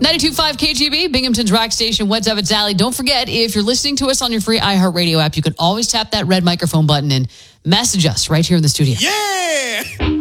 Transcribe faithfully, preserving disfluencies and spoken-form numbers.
ninety-two point five K G B, Binghamton's Rock Station. What's up? It's Allie. Don't forget, if you're listening to us on your free iHeartRadio app, you can always tap that red microphone button and message us right here in the studio. Yeah!